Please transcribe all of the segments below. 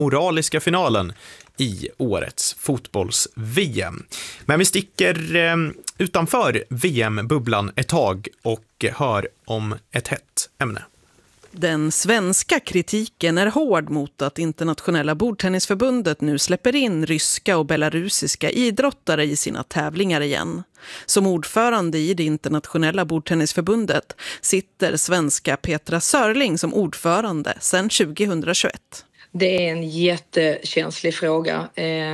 moraliska finalen i årets fotbolls-VM. Men vi sticker utanför VM-bubblan ett tag och hör om ett hett ämne. Den svenska kritiken är hård mot att Internationella bordtennisförbundet nu släpper in ryska och belarusiska idrottare i sina tävlingar igen. Som ordförande i det Internationella bordtennisförbundet sitter svenska Petra Sörling som ordförande sedan 2021. Det är en jättekänslig fråga.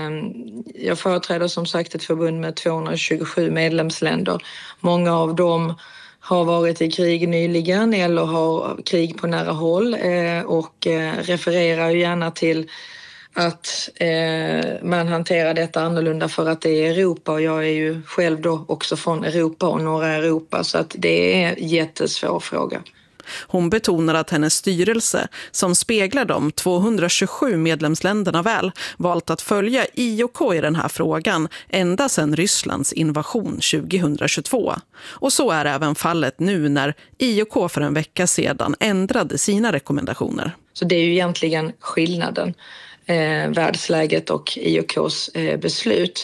Jag företräder som sagt ett förbund med 227 medlemsländer. Många av dem har varit i krig nyligen eller har krig på nära håll och refererar gärna till att man hanterar detta annorlunda för att det är Europa, och jag är ju själv då också från Europa och norra Europa, så att det är en jättesvår fråga. Hon betonar att hennes styrelse, som speglar de 227 medlemsländerna väl, valt att följa IOK i den här frågan ända sedan Rysslands invasion 2022. Och så är även fallet nu när IOK för en vecka sedan ändrade sina rekommendationer. Så det är ju egentligen skillnaden, världsläget och IOKs beslut.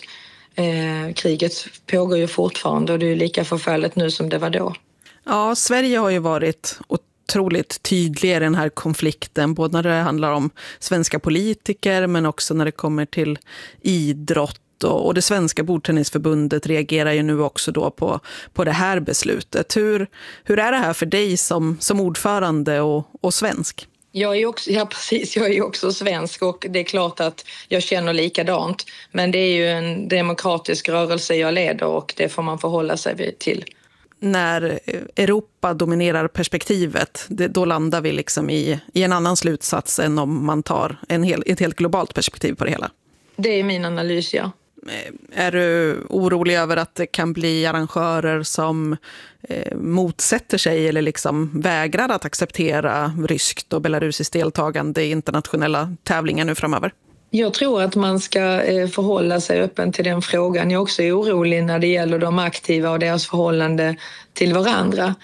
Kriget pågår ju fortfarande och det är ju lika förfärligt nu som det var då. Ja, Sverige har ju varit otroligt tydlig i den här konflikten, både när det handlar om svenska politiker men också när det kommer till idrott, och det svenska bordtennisförbundet reagerar ju nu också då på det här beslutet. Hur är det här för dig som ordförande och svensk? Jag är ju också svensk och det är klart att jag känner likadant, men det är ju en demokratisk rörelse jag leder och det får man förhålla sig till. När Europa dominerar perspektivet, då landar vi liksom i en annan slutsats än om man tar ett helt globalt perspektiv på det hela. Det är min analys, ja. Är du orolig över att det kan bli arrangörer som motsätter sig eller liksom vägrar att acceptera ryskt och belarusiskt deltagande i internationella tävlingar nu framöver? Jag tror att man ska förhålla sig öppen till den frågan. Jag är också orolig när det gäller de aktiva och deras förhållande till varandra.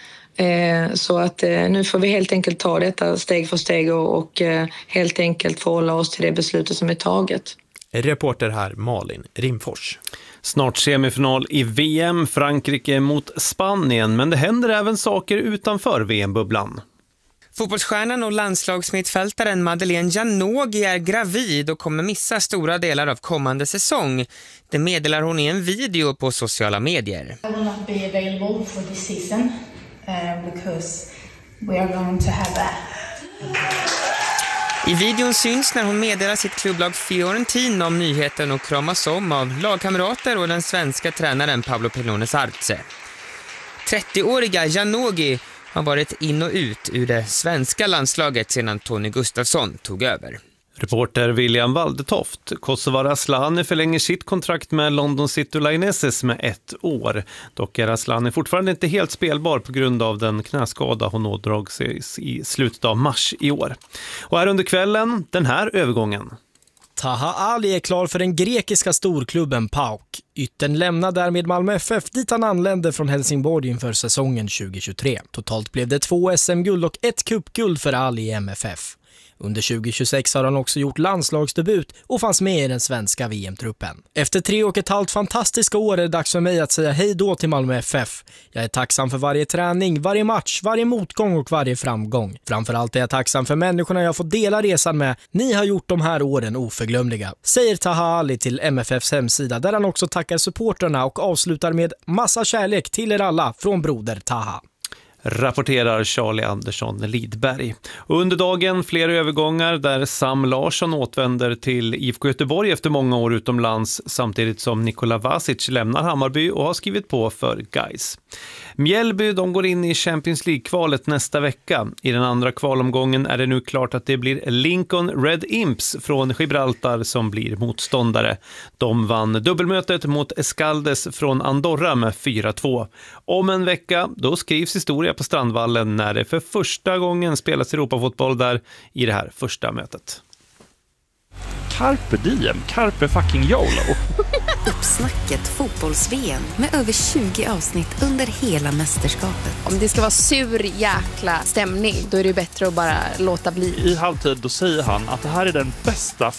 Så att nu får vi helt enkelt ta detta steg för steg och helt enkelt förhålla oss till det beslutet som är taget. Reporter här Malin Rimfors. Snart semifinal i VM, Frankrike mot Spanien, men det händer även saker utanför VM-bubblan. Fotbollsstjärnan och landslagsmittfältaren Madeleine Janogy är gravid och kommer missa stora delar av kommande säsong. Det meddelar hon i en video på sociala medier. I will not be available for this season because we are going to have a... I videon syns när hon meddelar sitt klubblag Fiorentina om nyheten och kramas om av lagkamrater och den svenska tränaren Pablo Pellones Arce. 30-åriga Janogy har varit in och ut ur det svenska landslaget sedan Tony Gustafsson tog över. Reporter William Waldetoft. Kosovare Asllani förlänger sitt kontrakt med London City Lionesses med 1 år. Dock är Asllani fortfarande inte helt spelbar på grund av den knäskada hon ådrog sig i slutet av mars i år. Och här under kvällen, den här övergången. Taha Ali är klar för den grekiska storklubben PAOK. Yttern lämnar därmed Malmö FF dit han anlände från Helsingborg inför säsongen 2023. Totalt blev det 2 SM-guld och 1 cupguld för Ali i MFF. Under 2026 har han också gjort landslagsdebut och fanns med i den svenska VM-truppen. Efter 3,5 fantastiska år är det dags för mig att säga hej då till Malmö FF. Jag är tacksam för varje träning, varje match, varje motgång och varje framgång. Framförallt är jag tacksam för människorna jag får dela resan med. Ni har gjort de här åren oförglömliga, säger Taha Ali till MFFs hemsida, där han också tackar supporterna och avslutar med massa kärlek till er alla från broder Taha. Rapporterar Charlie Andersson Lidberg. Och under dagen fler övergångar där Sam Larsson återvänder till IFK Göteborg efter många år utomlands, samtidigt som Nikola Vasic lämnar Hammarby och har skrivit på för Gais. Mjällby, de går in i Champions League-kvalet nästa vecka. I den andra kvalomgången är det nu klart att det blir Lincoln Red Imps från Gibraltar som blir motståndare. De vann dubbelmötet mot Escaldes från Andorra med 4-2. Om en vecka, då skrivs historia på Strandvallen när det för första gången spelas Europafotboll där i det här första mötet. Carpe diem, carpe fucking YOLO. Uppsnacket fotbolls-VM med över 20 avsnitt under hela mästerskapet. Om det ska vara sur jäkla stämning, då är det bättre att bara låta bli. I halvtid då säger han att det här är den bästa